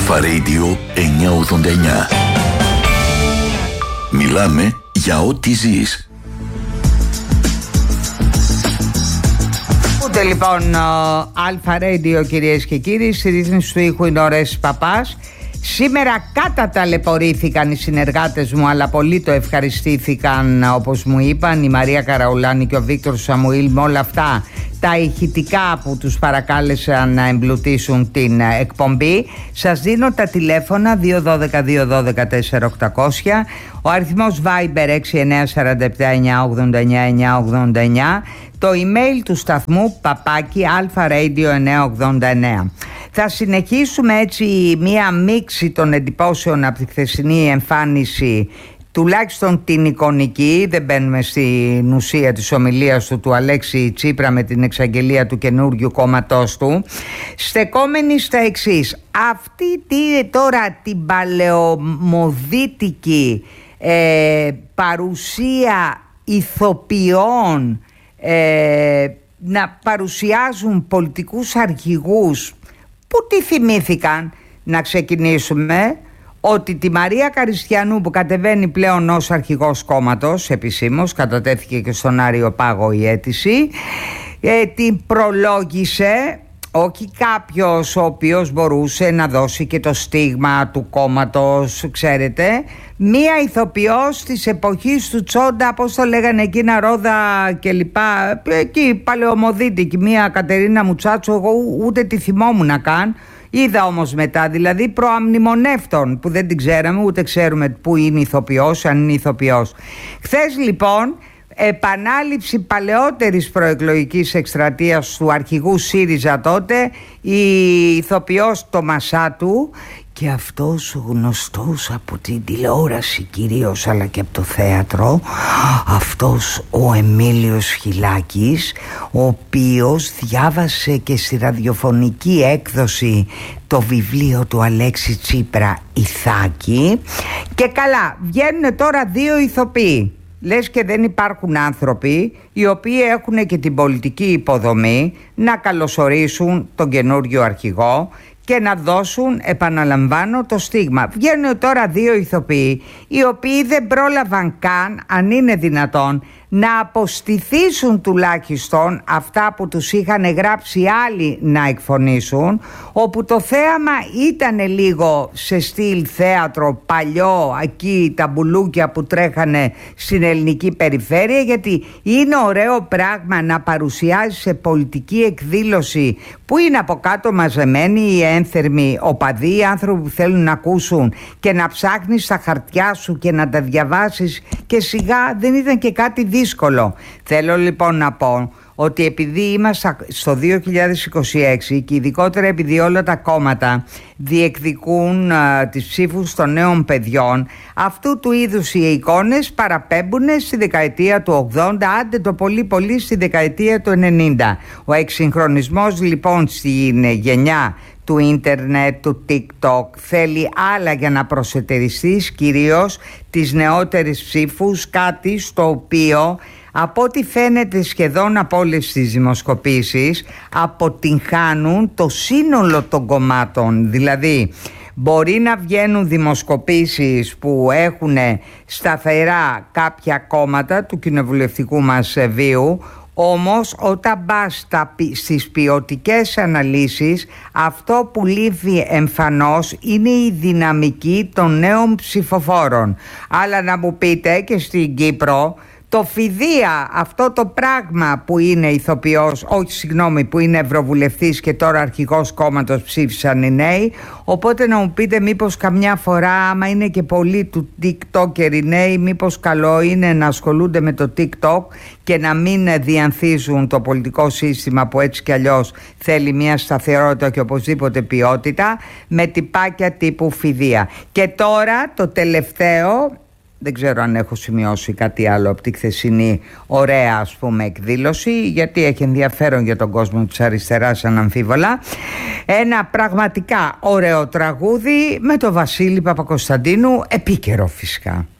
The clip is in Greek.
Αλφα Radio 989. Μιλάμε για ό,τι ζεις. Ούτε λοιπόν Αλφα Radio, κυρίες και κύριοι, στη ρύθμιση του ήχου είναι ο Ρέσης Παπάς. Σήμερα ταλαιπωρήθηκαν οι συνεργάτες μου, αλλά πολύ το ευχαριστήθηκαν, όπως μου είπαν, η Μαρία Καραουλάνη και ο Βίκτορ Σαμουήλ, με όλα αυτά τα ηχητικά που τους παρακάλεσαν να εμπλουτίσουν την εκπομπή. Σας δίνω τα τηλέφωνα 212-212-4800, ο αριθμός Viber 6947-989-989, το email του σταθμού papaki-alfaradio989. Θα συνεχίσουμε έτσι μία μίξη των εντυπώσεων από τη χθεσινή εμφάνιση, τουλάχιστον την εικονική. Δεν μπαίνουμε στην ουσία της ομιλίας του Αλέξη Τσίπρα με την εξαγγελία του καινούργιου κόμματός του, στεκόμενοι στα εξής. Αυτή τώρα την παλαιομοδίτικη παρουσία ηθοποιών να παρουσιάζουν πολιτικούς αρχηγούς που τι θυμήθηκαν. Να ξεκινήσουμε ότι τη Μαρία Καριστιανού, που κατεβαίνει πλέον ως αρχηγός κόμματος επισήμως, κατατέθηκε και στον Άριο Πάγο η αίτηση, την προλόγησε όχι κάποιος ο οποίος μπορούσε να δώσει και το στίγμα του κόμματος, ξέρετε, μία ηθοποιός της εποχής του Τσόντα, πώς το λέγανε εκείνα, Ρόδα και λοιπά, εκεί παλαιομοδίτικη, μία Κατερίνα Μουτσάτσο, εγώ ούτε τη θυμόμουν καν. Είδα όμως μετά, δηλαδή προαμνημονεύτων, που δεν την ξέραμε, ούτε ξέρουμε πού είναι ηθοποιός, αν είναι ηθοποιός. Χθες λοιπόν, επανάληψη παλαιότερης προεκλογικής εκστρατείας του αρχηγού ΣΥΡΙΖΑ τότε, η ηθοποιός Τομασάτου, και αυτός ο γνωστός από την τηλεόραση κυρίως, αλλά και από το θέατρο, αυτός ο Εμίλιος Χιλάκης, ο οποίος διάβασε και στη ραδιοφωνική έκδοση το βιβλίο του Αλέξη Τσίπρα, Ιθάκη. Και καλά, βγαίνουν τώρα δύο ηθοποιοί. Λες και δεν υπάρχουν άνθρωποι οι οποίοι έχουν και την πολιτική υποδομή να καλωσορίσουν τον καινούργιο αρχηγό και να δώσουν, επαναλαμβάνω, το στίγμα. Βγαίνουν τώρα δύο ηθοποιοί οι οποίοι δεν πρόλαβαν καν, αν είναι δυνατόν, να αποστηθήσουν τουλάχιστον αυτά που τους είχαν γράψει άλλοι να εκφωνήσουν, όπου το θέαμα ήταν λίγο σε στυλ θέατρο παλιό, εκεί τα μπουλούκια που τρέχανε στην ελληνική περιφέρεια, γιατί είναι ωραίο πράγμα να παρουσιάζει σε πολιτική εκδήλωση που είναι από κάτω μαζεμένοι οι ένθερμοι οπαδοί, οι άνθρωποι που θέλουν να ακούσουν, και να ψάχνεις τα χαρτιά σου και να τα διαβάσεις, και σιγά δεν ήταν και κάτι δύσκολο. Θέλω λοιπόν να πω ότι επειδή είμαστε στο 2026 και ειδικότερα επειδή όλα τα κόμματα διεκδικούν τις ψήφους των νέων παιδιών, αυτού του είδους οι εικόνες παραπέμπουν στη δεκαετία του 80, άντε το πολύ πολύ στη δεκαετία του 90. Ο εξυγχρονισμός λοιπόν στην γενιά του ίντερνετ, του TikTok, θέλει άλλα για να προσετεριστείς, κυρίως τις νεότερες ψήφους, κάτι στο οποίο από ό,τι φαίνεται σχεδόν από όλες τις δημοσκοπήσεις αποτυγχάνουν το σύνολο των κομμάτων. Δηλαδή μπορεί να βγαίνουν δημοσκοπήσεις που έχουν σταθερά κάποια κόμματα του κοινοβουλευτικού μας βίου, όμως όταν πας στις ποιοτικές αναλύσεις, αυτό που λείπει εμφανώς είναι η δυναμική των νέων ψηφοφόρων. Αλλά να μου πείτε, και στην Κύπρο το Φιδία, αυτό το πράγμα που είναι ηθοποιός, που είναι ευρωβουλευτής και τώρα αρχηγός κόμματος, ψήφισαν οι νέοι. Οπότε να μου πείτε, μήπως καμιά φορά, άμα είναι και πολλοί του TikToker οι νέοι, μήπως καλό είναι να ασχολούνται με το TikTok και να μην διανθίζουν το πολιτικό σύστημα που έτσι κι αλλιώς θέλει μια σταθερότητα και οπωσδήποτε ποιότητα, με τυπάκια τύπου Φιδία. Και τώρα το τελευταίο, δεν ξέρω αν έχω σημειώσει κάτι άλλο από τη χθεσινή ωραία εκδήλωση, γιατί έχει ενδιαφέρον για τον κόσμο της αριστεράς αναμφίβολα. Ένα πραγματικά ωραίο τραγούδι με τον Βασίλη Παπακοσταντίνου, επίκαιρο φυσικά.